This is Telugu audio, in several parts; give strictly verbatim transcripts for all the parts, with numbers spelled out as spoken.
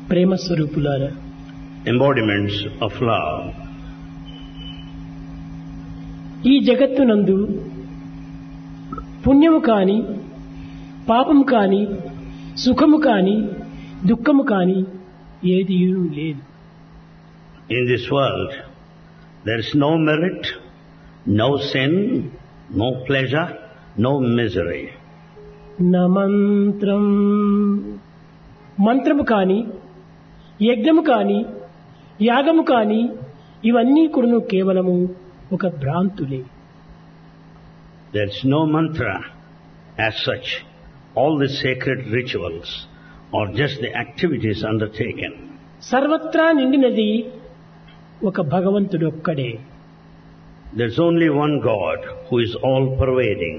ప్రేమ స్వరూపులారా, embodiments of love. ఈ జగత్తునందు పుణ్యము కాని, పాపము కాని, సుఖము కాని, దుఃఖము కాని ఏదీ లేదు. In this world, there is no merit, no sin, no pleasure, no misery. న మంత్రం, మంత్రము కాని, యజ్ఞము కాని, యాగము కాని ఇవన్నీ కూడా కేవలము ఒక భ్రాంతులే. There is no mantra as such. All the sacred rituals are just the activities undertaken. సర్వత్రా నిండినది ఒక భగవంతుడు ఒక్కడే. There is only one God who is all pervading.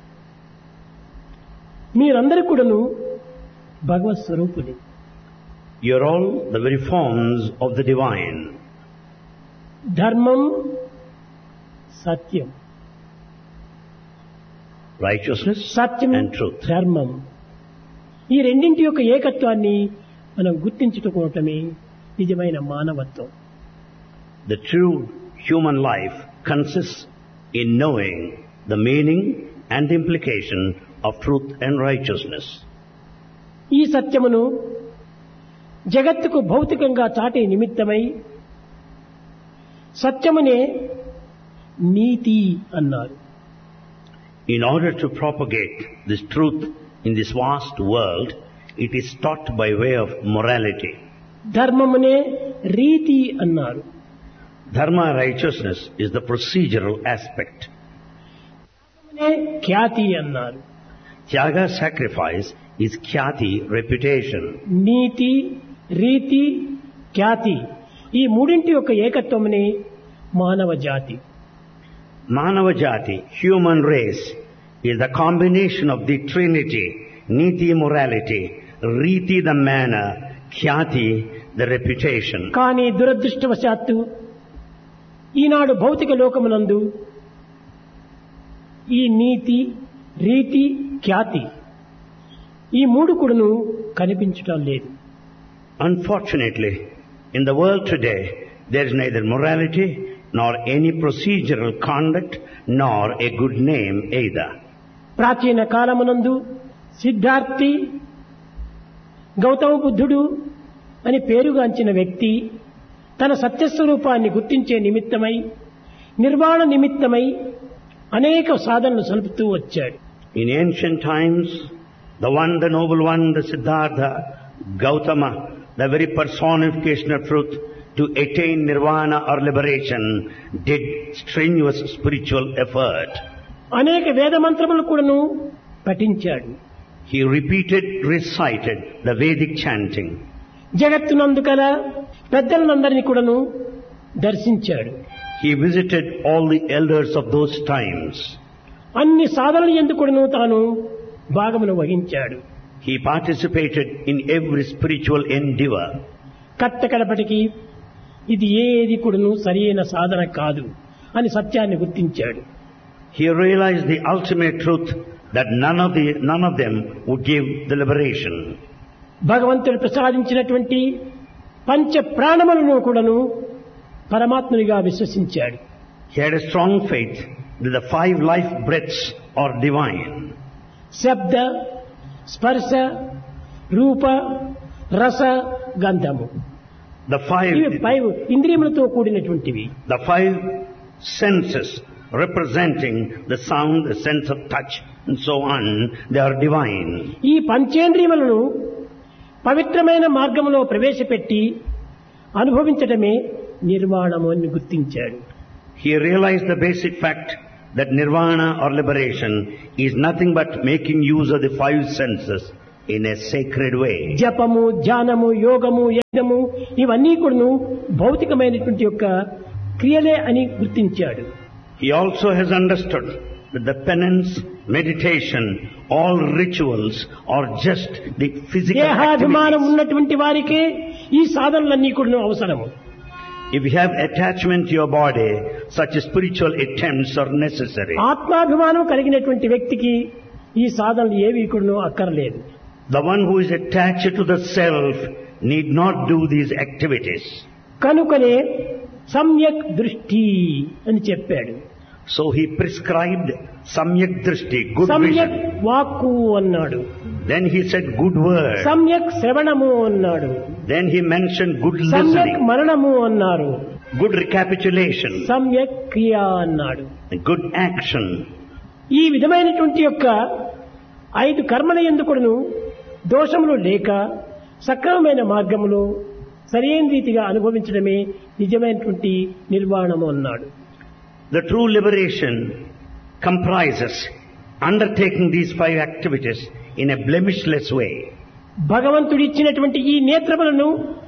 మీరందరూ కూడాను భగవత్ స్వరూపులే. You are all the very forms of the divine. ధర్మం, సత్యం, Righteousness సత్యం and truth. ధర్మం, ఈ రెండింటి యొక్క ఏకత్వాన్ని మనం గుర్తించుకోవటమే నిజమైన మానవత్వం. The true human life consists in knowing the meaning and the implication of truth and righteousness. ఈ సత్యమును జగత్తుకు భౌతికంగా చాటే నిమిత్తమై సత్యమునే నీతి అన్నారు. In order to propagate this truth in this vast world, it is taught by way of morality. ధర్మమునే రీతి అన్నారు. Dharma, righteousness, is the procedural aspect. ధర్మమునే ఖ్యాతి అన్నారు. Tyaga, sacrifice, is khyati, reputation. నీతి, రీతి, ఖ్యాతి ఈ మూడింటి యొక్క ఏకత్వమునే మానవ జాతి. Manava Jati, human race, is the combination of the trinity, niti, morality, riti, the manner, khyati, the reputation. కానీ దురదృష్టవశాత్తు ఈనాడు భౌతిక లోకమునందు ఈ నీతి, రీతి, ఖ్యాతి ఈ మూడు కూడాను కనిపించటం లేదు. Unfortunately, in the world today, there is neither morality nor any procedural conduct nor a good name either. ప్రాచీన కాలమునందు సిద్ధార్థి, గౌతమ బుద్ధుడు అని పేరుగాంచిన వ్యక్తి తన సత్యస్వరూపాన్ని గుర్తించే నిమిత్తమై నిర్వాణ నిమిత్తమై అనేక సాధనలు సలుపుతూ వచ్చాడు. In ancient times, the one, the noble one, the Siddhartha, Gautama, the very personification of truth, to attain nirvana or liberation, did strenuous spiritual effort. అనేక వేద మంత్రములు కూడాను పఠించాడు. He repeated, recited the Vedic chanting. జగత్తునందు కల పెద్దలందరినీ కూడాను దర్శించాడు. He visited all the elders of those times. అన్ని సాధనలు యందు కూడాను తాను భాగమును వహించాడు. He participated in every spiritual endeavor. కట్టకడపటికి ఇది ఏది కూడాను సరైన సాధన కాదు అని సత్యాన్ని గుర్తించాడు. He realized the ultimate truth that none of the none of them would give the liberation. భగవంతుడు ప్రసాదించినటువంటి పంచ ప్రాణములను కూడాను పరమాత్మునిగా విశ్వసించాడు. He had a strong faith that the five life breaths are divine. శబ్ద, స్పర్శ, రూప, రస, గంధము The five, ఇవి five ఇంద్రియములతో కూడినటువంటివి. the five senses representing the sound, the sense of touch, and so on, they are divine. ఈ పంచేంద్రియములను పవిత్రమైన మార్గములో ప్రవేశపెట్టి అనుభవించటమే నిర్వాణము అని గుర్తించాడు. He realized the basic fact that nirvana or liberation is nothing but making use of the five senses in a sacred way. జపము, ధ్యానము, యోగము, యజ్ఞము ఇవన్నీ కూడాను భౌతికమైనటువంటి యొక్క క్రియలే అని గుర్తించాడు. He also has understood that the penance, meditation, all rituals are just the physical దేహాభిమానం activities. ఉన్నటువంటి వారికే ఈ సాధనలన్నీ కూడాను అవసరము. If you have attachment to your body, such spiritual attempts are necessary. ఆత్మాభిమానం కలిగినటువంటి వ్యక్తికి ఈ సాధనలు ఏవి కూడాను అక్కర్లేదు. The one who is attached to the self need not do these activities. కనుకనే సమ్యక్ దృష్టి అని చెప్పాడు. So he prescribed samyak drishti, good సమ్యక్ vision. వాక్కు అన్నాడు. Then he said good word. సమ్యక్ శ్రవణము అన్నాడు. Then he mentioned good సమ్యక్ listening, మరణము అన్నారు. good recapitulation, సమ్యక్ క్రియ అన్నాడు. good action. ఈ విధమైనటువంటి యొక్క ఐదు కర్మల ఎందుకును దోషములు లేక సక్రమమైన మార్గములో సరైన రీతిగా అనుభవించడమే నిజమైనటువంటి నిర్వాణము అన్నాడు. The true liberation comprises undertaking these five activities in a blemishless way. భగవంతుడు ఇచ్చినటువంటి ఈ నేత్రములను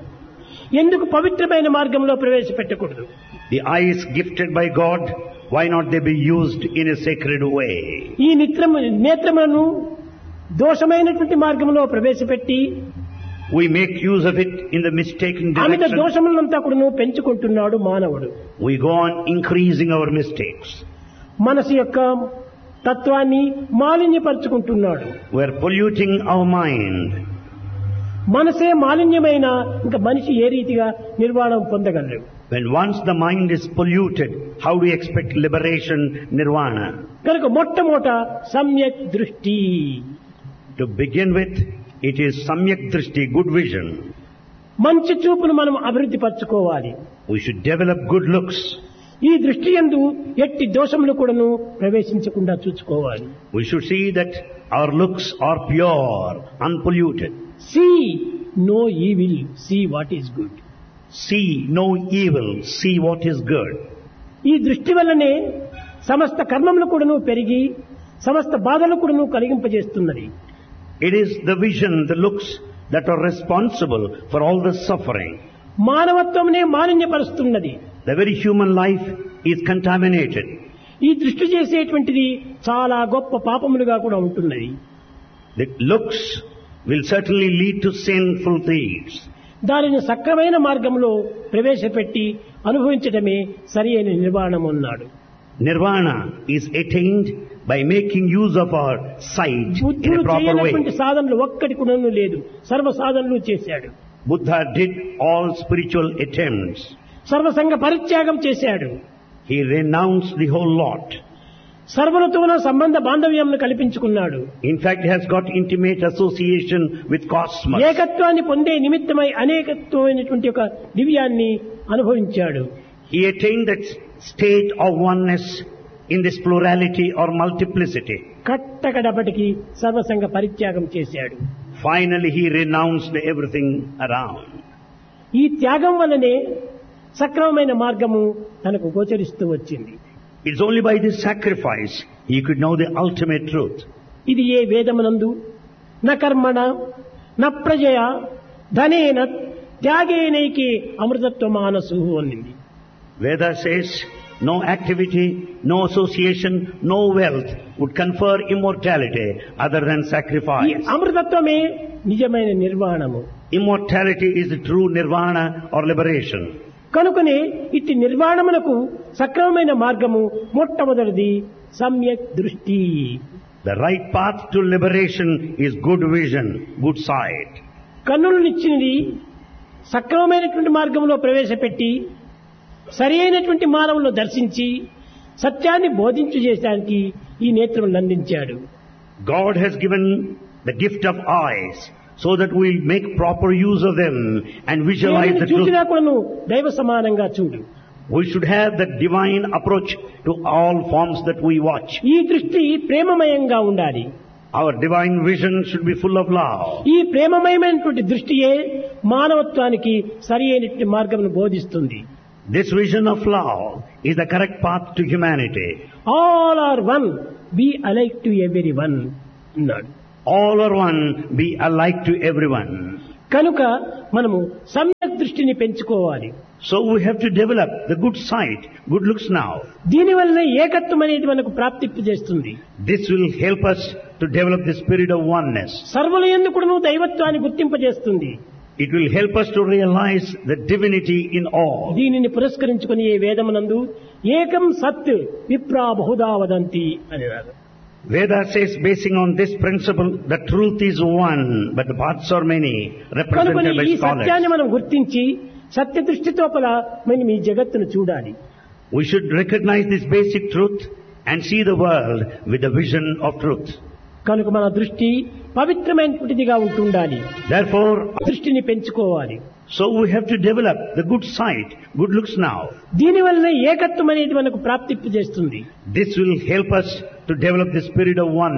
ఎందుకు పవిత్రమైన మార్గంలో ప్రవేశపెట్టకూడదు? The eyes gifted by God, why not they be used in a sacred way? ఈ నిత్రము నేత్రములను దోషమైనటువంటి మార్గంలో ప్రవేశపెట్టి We make use of it in the mistaken Amit direction. దోషములంతా కూడా పెంచుకుంటున్నాడు మానవుడు. We go on increasing our mistakes. మనసు యొక్క తత్వాన్ని మాలిన్యపరుచుకుంటున్నాడు. We are polluting our mind. మనసే మాలిన్యమైన ఇంకా మనిషి ఏ రీతిగా నిర్వాణం పొందగలరు? When once the mind is polluted, how do you expect liberation, nirvana? కనుక మొట్టమొదట సమ్యక్ దృష్టి. To begin with, it is samyak drishti, good vision. మంచి చూపును మనం అభివృద్ధి పరచుకోవాలి. We should develop good looks. ఈ దృష్టి యందు ఎట్టి దోషములు కూడాను ప్రవేశించకుండా చూసుకోవాలి. We should see that our looks are pure, unpolluted. See no evil, see what is good. See no evil, see what is good. ఈ దృష్టి వల్లనే సమస్త కర్మములు కూడాను పెరిగి సమస్త బాధలు కూడాను కలిగింపజేస్తున్నది. It is the vision, the looks that are responsible for all the suffering. మానవత్వమునే మాలిన్యపరుస్తున్నది. The very human life is contaminated. ఈ దృష్టి చేసేటువంటిది చాలా గొప్ప పాపములుగా కూడా ఉంటున్నది. The looks will certainly lead to sinful deeds. దానిని సక్రమైన మార్గంలో ప్రవేశపెట్టి అనుభవించడమే సరి అయిన నిర్వాణం అన్నాడు. Nirvana is attained by making use of our sight in బుద్ధుడు a proper చేయనటువంటి way. సాధనలు ఒక్కటి కూడా లేదు, సర్వ సాధనలు చేశాడు. Buddha did all spiritual attempts. సర్వసంగ పరిత్యాగం చేశాడు. He renounced the whole lot. సర్వులతోన సంబంధ బాంధవ్యంను కల్పించుకున్నాడు. In fact, he has got intimate association with cosmos. ఏకత్వాన్ని పొందే నిమిత్తమై అనేకత్వమైనటువంటి ఒక దివ్యాన్ని అనుభవించాడు. He attained that state of oneness in this plurality or multiplicity. కట్టకడపటికి సర్వసంగ పరిత్యాగం చేశాడు. Finally, he renounced everything around. ఈ త్యాగం వల్లనే సక్రమమైన మార్గము తనకు గోచరిస్తూ వచ్చింది. It's only by this sacrifice he could know the ultimate truth. ఇది ఏ వేదమునందు న కర్మణ న ప్రజయ ధనేన త్యాగేనైకి అమృతత్వ మానసు అనింది. Veda says, no activity, no association, no wealth would confer immortality other than ఈ sacrifice. అమృతత్వమే నిజమైన నిర్వాణము. Immortality is the true nirvana or liberation. కనుకనే ఇట్టి నిర్వాణమునకు సక్రమమైన మార్గము మొట్టమొదటిది సమ్యక్ దృష్టి. The right path to liberation is good vision, good sight. కన్నులనిచ్చినది సక్రమమైనటువంటి మార్గంలో ప్రవేశపెట్టి సరి అయినటువంటి మానవులను దర్శించి సత్యాన్ని బోధించు చేయడానికి ఈ నేత్రములను అందించాడు. God has given the gift of eyes so that we'll make proper use of them and visualize the truth. చూసినా కూడా దైవ సమానంగా చూడు. We should have the divine approach to all forms that we watch. ఈ దృష్టి ప్రేమమయంగా ఉండాలి. Our divine vision should be full of love. ఈ ప్రేమమయమైనటువంటి దృష్టియే మానవత్వానికి సరి అయినటువంటి మార్గమును బోధిస్తుంది. This vision of love is the correct path to humanity. All are one, B alike to every one అన్నాడు. All are one, be alike to everyone. కనుక మనము సమ్యక్ దృష్టిని పెంచుకోవాలి. So we have to develop the good sight, good looks now. దీనివల్ల ఏకత్వం అనేది మనకు ప్రాప్తింపు చేస్తుంది. This will help us to develop the spirit of oneness. సర్వుల యందు కూడాను దైవత్వాన్ని గుర్తింపజేస్తుంది. It will help us to realize the divinity in all. దీనిని పురస్కరించుకుని ఏ వేదమునందు ఏకం సత్ విప్రా బహుదా వదంతి అని రాదు. Veda says, basing on this principle, the truth is one, but the paths are many, కనుక represented by ఈ సత్యాన్ని scholars. మనం గుర్తించి సత్య దృష్టితోపల మనం ఈ జగత్తును చూడాలి. We should recognize this basic truth and see the world with the vision of truth. కనుక మన దృష్టి పవిత్రమైనటువంటిదిగా ఉంటుండాలి. Therefore, దృష్టిని పెంచుకోవాలి. so we have to develop the good sight, good looks now. దీనివల్ల ఏకత్వం అనేది మనకు ప్రాప్తింపజేస్తుంది. This will help us to develop the spirit of one.